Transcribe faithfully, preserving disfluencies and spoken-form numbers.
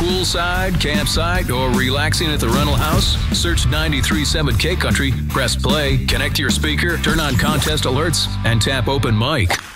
Poolside, campsite, or relaxing at the rental house? Search ninety-three point seven K Country, press play, connect your speaker, turn on contest alerts, and tap open mic.